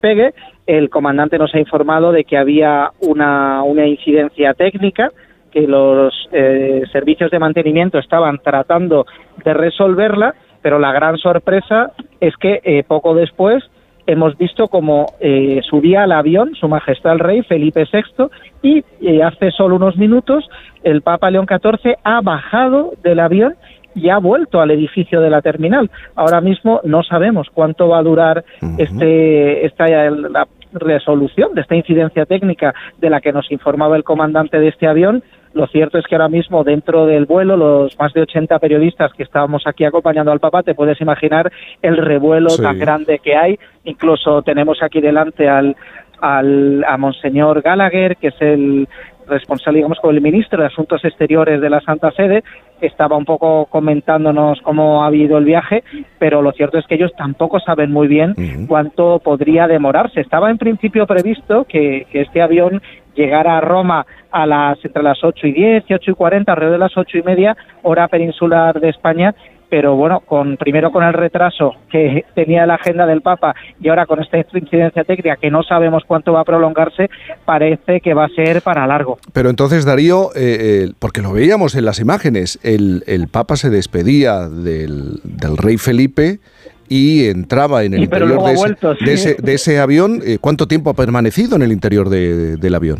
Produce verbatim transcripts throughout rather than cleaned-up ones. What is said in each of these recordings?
despegue. El comandante nos ha informado de que había una, una incidencia técnica, que los eh, servicios de mantenimiento estaban tratando de resolverla, pero la gran sorpresa es que eh, poco después hemos visto cómo eh, subía al avión Su Majestad el Rey Felipe sexto y eh, hace solo unos minutos el Papa León catorce ha bajado del avión y ha vuelto al edificio de la terminal. Ahora mismo no sabemos cuánto va a durar uh-huh. este esta la resolución de esta incidencia técnica de la que nos informaba el comandante de este avión. Lo cierto es que ahora mismo dentro del vuelo, los más de ochenta periodistas que estábamos aquí acompañando al Papa, te puedes imaginar el revuelo sí. tan grande que hay. Incluso tenemos aquí delante al, al a Monseñor Gallagher, que es el responsable, digamos, como el ministro de Asuntos Exteriores de la Santa Sede, que estaba un poco comentándonos cómo ha habido el viaje, pero lo cierto es que ellos tampoco saben muy bien uh-huh. cuánto podría demorarse. Estaba en principio previsto que, que este avión llegara a Roma a las entre las ocho y diez y ocho y cuarenta, alrededor de las ocho y media, hora peninsular de España, pero bueno, con primero con el retraso que tenía la agenda del Papa y ahora con esta incidencia técnica que no sabemos cuánto va a prolongarse, parece que va a ser para largo. Pero entonces, Darío, eh, eh, porque lo veíamos en las imágenes, el, el Papa se despedía del, del rey Felipe y entraba en el sí, interior de ese, vuelto, sí. de, ese, de ese avión. Eh, ¿Cuánto tiempo ha permanecido en el interior de, de, del avión?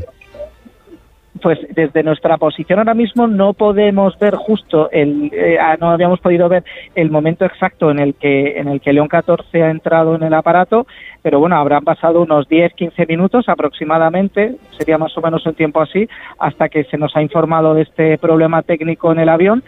Pues desde nuestra posición ahora mismo no podemos ver justo el eh, no habíamos podido ver el momento exacto en el que en el que León catorce ha entrado en el aparato, pero bueno, habrán pasado unos diez quince minutos aproximadamente, sería más o menos un tiempo así, hasta que se nos ha informado de este problema técnico en el avión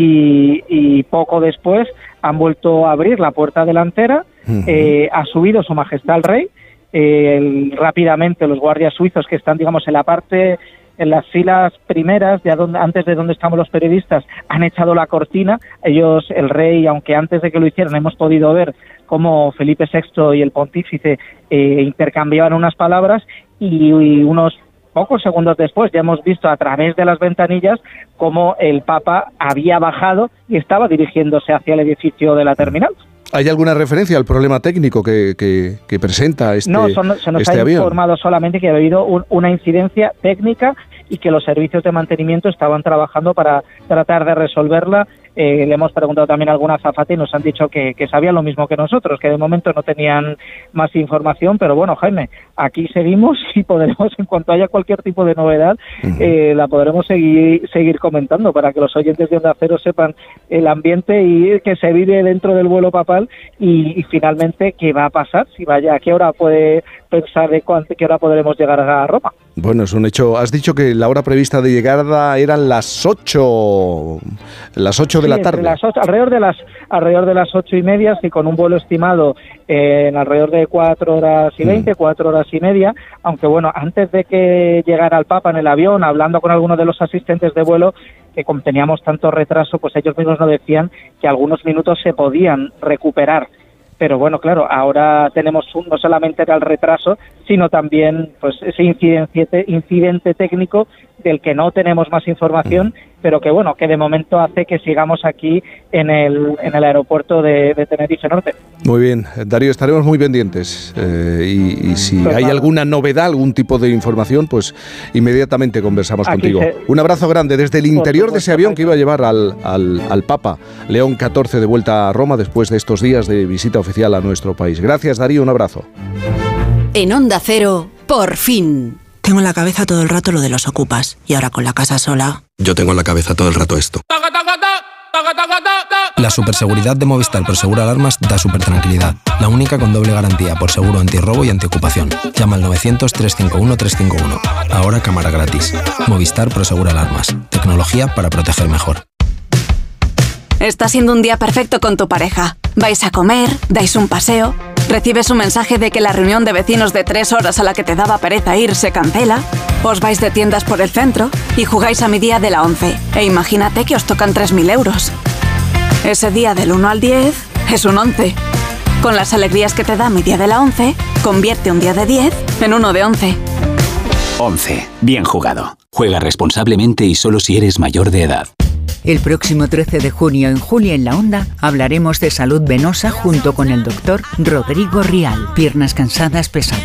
y, y poco después han vuelto a abrir la puerta delantera, uh-huh. eh, ha subido Su Majestad el Rey, eh, el, rápidamente los guardias suizos que están, digamos, en la parte en las filas primeras, de donde, antes de donde estamos los periodistas, han echado la cortina. Ellos, el rey, aunque antes de que lo hicieran hemos podido ver cómo Felipe sexto y el pontífice eh, intercambiaban unas palabras y, y unos pocos segundos después ya hemos visto a través de las ventanillas cómo el Papa había bajado y estaba dirigiéndose hacia el edificio de la terminal. ¿Hay alguna referencia al problema técnico que, que, que presenta este avión? No, son, se nos este ha avión. informado solamente que ha habido un, una incidencia técnica y que los servicios de mantenimiento estaban trabajando para tratar de resolverla. Eh, le hemos preguntado también a alguna azafata y nos han dicho que, que sabían lo mismo que nosotros, que de momento no tenían más información, pero bueno, Jaime, aquí seguimos y podremos, en cuanto haya cualquier tipo de novedad, uh-huh. eh, la podremos seguir seguir comentando para que los oyentes de Onda Cero sepan el ambiente y que se vive dentro del vuelo papal y, y finalmente qué va a pasar, si vaya, a qué hora puede pensar de cuánto, qué hora podremos llegar a Roma. Bueno, es un hecho. Has dicho que la hora prevista de llegada eran las ocho, las ocho de sí, la tarde. Las ocho, alrededor de las alrededor de las ocho y media, y con un vuelo estimado eh, en alrededor de cuatro horas y veinte, mm. cuatro horas y media. Aunque bueno, antes de que llegara el Papa en el avión, hablando con algunos de los asistentes de vuelo, que como teníamos tanto retraso, pues ellos mismos nos decían que algunos minutos se podían recuperar. Pero bueno, claro, ahora tenemos un, no solamente era el retraso, sino también pues ese incidente, incidente técnico del que no tenemos más información, pero que bueno, que de momento hace que sigamos aquí en el en el aeropuerto de, de Tenerife Norte. Muy bien, Darío, estaremos muy pendientes eh, y, y si pues hay nada. alguna novedad, algún tipo de información, pues inmediatamente conversamos aquí contigo. Se... Un abrazo grande desde el interior de ese avión que iba a llevar al, al, al Papa León catorce de vuelta a Roma después de estos días de visita oficial a nuestro país. Gracias, Darío, un abrazo. En Onda Cero, por fin. Tengo en la cabeza todo el rato lo de los ocupas y ahora con la casa sola. Yo tengo en la cabeza todo el rato esto. La superseguridad de Movistar Prosegur Alarmas da super tranquilidad. La única con doble garantía por seguro antirrobo y antiocupación. Llama al novecientos, trescientos cincuenta y uno, trescientos cincuenta y uno. Ahora cámara gratis. Movistar Prosegur Alarmas. Tecnología para proteger mejor. Está siendo un día perfecto con tu pareja. Vais a comer, dais un paseo, recibes un mensaje de que la reunión de vecinos de tres horas a la que te daba pereza ir se cancela, os vais de tiendas por el centro y jugáis a mi día de la once. E imagínate que os tocan tres mil euros. Ese día del uno al diez es un once. Con las alegrías que te da mi día de la once, convierte un día de diez en uno de once. once. Bien jugado. Juega responsablemente y solo si eres mayor de edad. El próximo trece de junio en Julia en la Onda hablaremos de salud venosa junto con el doctor Rodrigo Rial. Piernas cansadas, pesadas.